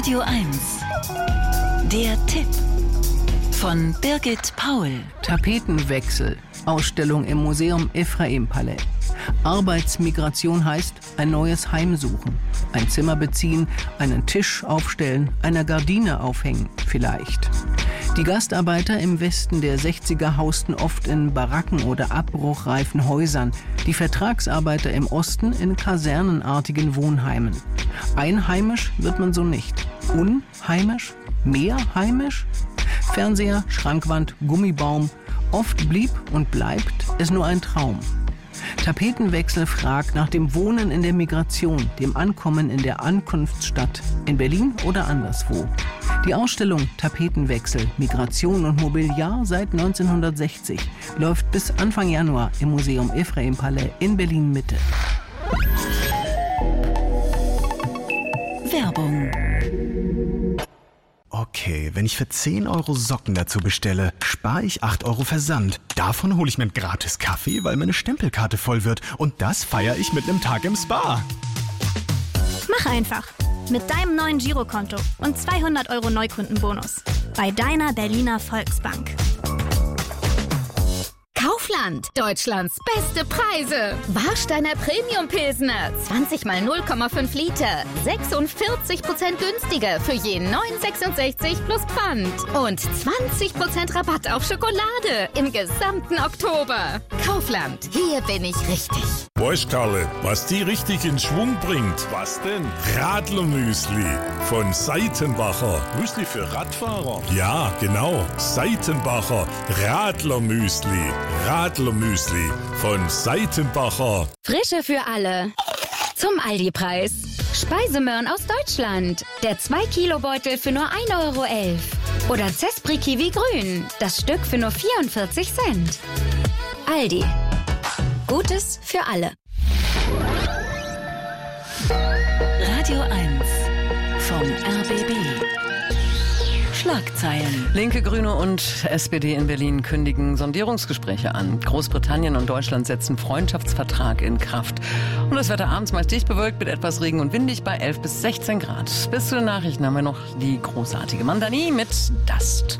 Radio 1. Der Tipp von Birgit Paul. Tapetenwechsel. Ausstellung im Museum Ephraim-Palais. Arbeitsmigration heißt ein neues Heim suchen. Ein Zimmer beziehen, einen Tisch aufstellen, eine Gardine aufhängen, vielleicht. Die Gastarbeiter im Westen der 60er hausten oft in Baracken oder abbruchreifen Häusern. Die Vertragsarbeiter im Osten in kasernenartigen Wohnheimen. Einheimisch wird man so nicht. Unheimisch? Mehr heimisch? Fernseher, Schrankwand, Gummibaum. Oft blieb und bleibt es nur ein Traum. Tapetenwechsel fragt nach dem Wohnen in der Migration, dem Ankommen in der Ankunftsstadt, in Berlin oder anderswo. Die Ausstellung Tapetenwechsel, Migration und Mobiliar seit 1960 läuft bis Anfang Januar im Museum Ephraim-Palais in Berlin-Mitte. Werbung. Okay, wenn ich für 10 Euro Socken dazu bestelle, spare ich 8 Euro Versand. Davon hole ich mir einen gratis Kaffee, weil meine Stempelkarte voll wird. Und das feiere ich mit einem Tag im Spa. Mach einfach. Mit deinem neuen Girokonto und 200 Euro Neukundenbonus. Bei deiner Berliner Volksbank. Kaufland, Deutschlands beste Preise. Warsteiner Premium Pilsner, 20 mal 0,5 Liter, 46% günstiger für je 9,66 plus Pfand. Und 20% Rabatt auf Schokolade im gesamten Oktober. Kaufland, hier bin ich richtig. Weißt Karle, was die richtig in Schwung bringt? Was denn? Radlermüsli von Seitenbacher. Müsli für Radfahrer? Ja, genau. Seitenbacher Radlermüsli. Radlermüsli von Seitenbacher. Frische für alle. Zum Aldi-Preis. Speisemöhren aus Deutschland. Der 2-Kilo-Beutel für nur 1,11 Euro. Oder Zespri Kiwi Grün. Das Stück für nur 44 Cent. Aldi. Gutes für alle. Radio 1 vom RBB. Schlagzeilen. Linke, Grüne und SPD in Berlin kündigen Sondierungsgespräche an. Großbritannien und Deutschland setzen Freundschaftsvertrag in Kraft. Und das Wetter abends meist dicht bewölkt mit etwas Regen und windig bei 11 bis 16 Grad. Bis zu den Nachrichten haben wir noch die großartige Mandani mit Dust.